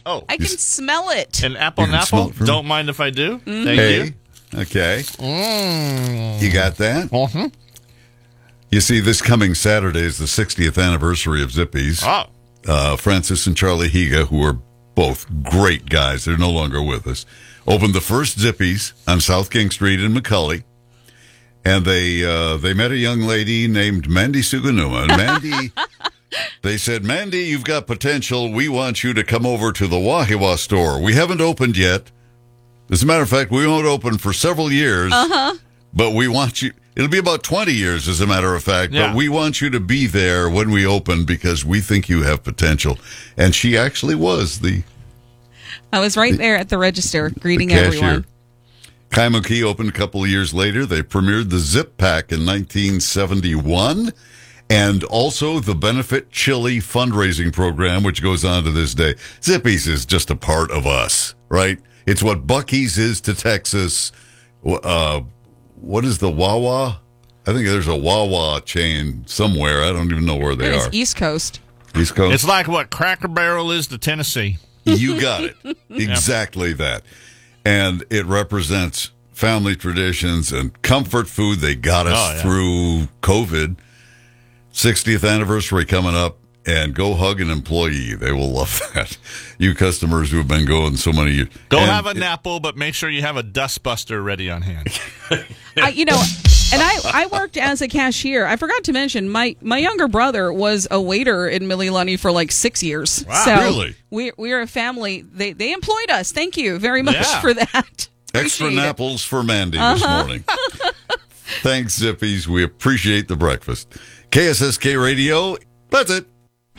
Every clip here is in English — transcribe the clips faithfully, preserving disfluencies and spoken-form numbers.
Oh. I can smell it. An apple You and can smell apple? it from- Don't mind if I do. Mm-hmm. Thank Hey, you. okay. Mm. You got that? Uh-huh. You see, this coming Saturday is the sixtieth anniversary of Zippy's. Oh. Uh, Francis and Charlie Higa, who are both great guys, they're no longer with us, opened the first Zippy's on South King Street in McCully. And they uh, they met a young lady named Mandy Suganuma. And Mandy, they said, Mandy, you've got potential. We want you to come over to the Wahiwa store. We haven't opened yet. As a matter of fact, we won't open for several years. Uh-huh. But we want you, it'll be about twenty years, as a matter of fact. Yeah. But we want you to be there when we open because we think you have potential. And she actually was the I was right there at the register greeting the cashier. everyone. Kaimuki opened a couple of years later. They premiered the Zip Pack in nineteen seventy-one, and also the Benefit Chili fundraising program, which goes on to this day. Zippy's is just a part of us, right? It's what Buc-ee's is to Texas. Uh, what is the Wawa? I think there's a Wawa chain somewhere. I don't even know where they It is are. East Coast. East Coast. It's like what Cracker Barrel is to Tennessee. You got it. Exactly that. And it represents family traditions and comfort food. They got us Oh, yeah. through COVID. sixtieth anniversary coming up. And go hug an employee. They will love that. You customers who have been going so many years. Go And have a it- Napple, but make sure you have a dustbuster ready on hand. I, you know, and I, I worked as a cashier. I forgot to mention my, my younger brother was a waiter in Mililani for like six years. Wow. So Really? we we're a family. They they employed us. Thank you very much Yeah. for that. Extra Appreciate it. Napples for Mandy Uh-huh. this morning. Thanks, Zippies. We appreciate the breakfast. K S S K Radio. That's it.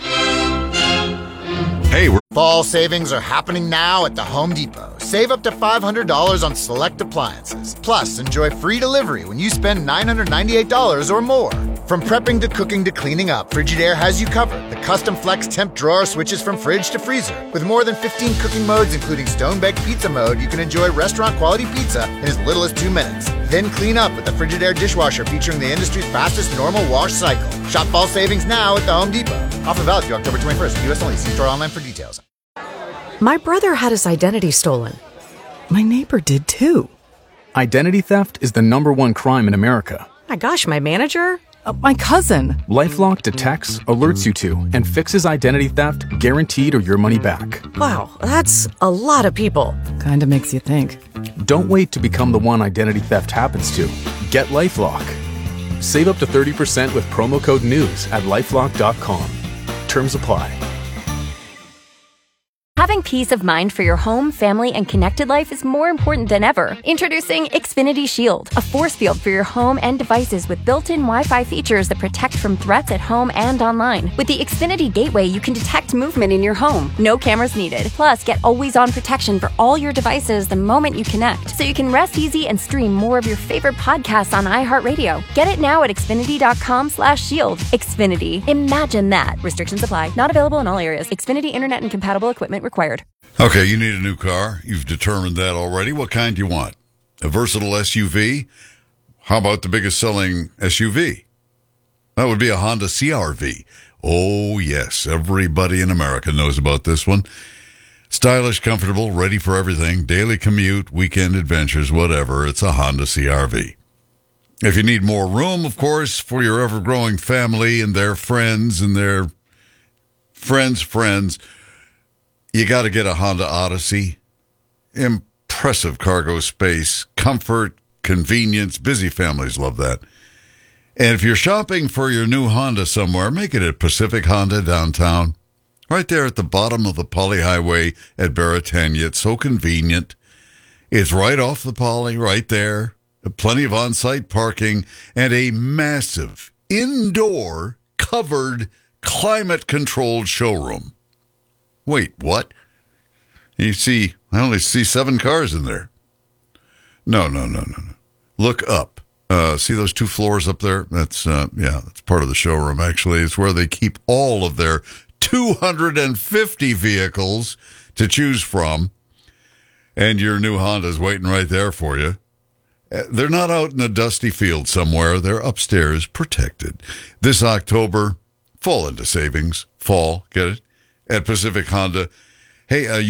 Hey, we're Fall savings are happening now at the Home Depot. Save up to five hundred dollars on select appliances. Plus, enjoy free delivery when you spend nine hundred ninety-eight dollars or more. From prepping to cooking to cleaning up, Frigidaire has you covered. The custom flex temp drawer switches from fridge to freezer. With more than fifteen cooking modes, including stone-baked pizza mode, you can enjoy restaurant-quality pizza in as little as two minutes. Then clean up with the Frigidaire dishwasher featuring the industry's fastest normal wash cycle. Shop fall savings now at the Home Depot. Offer valid through October twenty-first. U S only. See store online for details. My brother had his identity stolen. My neighbor did too. Identity theft is the number one crime in America. My gosh, my manager? Uh, my cousin. LifeLock detects, alerts you to, and fixes identity theft guaranteed or your money back. Wow, that's a lot of people. Kinda makes you think. Don't wait to become the one identity theft happens to. Get LifeLock. Save up to thirty percent with promo code NEWS at lifelock dot com. Terms apply. Having peace of mind for your home, family, and connected life is more important than ever. Introducing Xfinity Shield, a force field for your home and devices with built-in Wi-Fi features that protect from threats at home and online. With the Xfinity Gateway, you can detect movement in your home. No cameras needed. Plus, get always-on protection for all your devices the moment you connect, so you can rest easy and stream more of your favorite podcasts on iHeartRadio. Get it now at xfinity.com slash shield. Xfinity. Imagine that. Restrictions apply. Not available in all areas. Xfinity Internet and compatible equipment required. Okay, you need a new car. You've determined that already. What kind do you want? A versatile S U V? How about the biggest selling S U V? That would be a Honda C R V. Oh, yes. Everybody in America knows about this one. Stylish, comfortable, ready for everything. Daily commute, weekend adventures, whatever. It's a Honda C R V. If you need more room, of course, for your ever-growing family and their friends and their friends' friends, you got to get a Honda Odyssey. Impressive cargo space, comfort, convenience. Busy families love that. And if you're shopping for your new Honda somewhere, make it at Pacific Honda downtown. Right there at the bottom of the Poly Highway at Baratania. It's so convenient. It's right off the Poly, right there. Plenty of on-site parking and a massive indoor covered climate-controlled showroom. Wait, what? You see, I only see seven cars in there. No, no, no, no, no. Look up. Uh, see those two floors up there? That's, uh, yeah, that's part of the showroom, actually. It's where they keep all of their two hundred fifty vehicles to choose from. And your new Honda's waiting right there for you. Uh, They're not out in a dusty field somewhere. They're upstairs, protected. This October, fall into savings. Fall, get it? At Pacific Honda. Hey, uh,